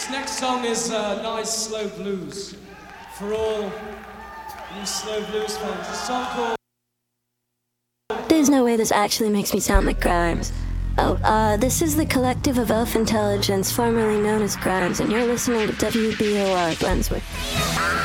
This next song is nice slow blues for all you slow blues fans. It's a song called... There's no way this actually makes me sound like Grimes. This is the collective of Elf Intelligence, formerly known as Grimes, and you're listening to WBOR Brunswick.